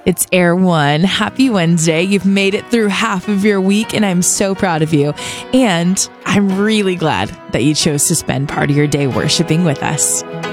It's Air One. Happy Wednesday. You've made it through half of your week, and I'm so proud of you. And I'm really glad that you chose to spend part of your day worshiping with us.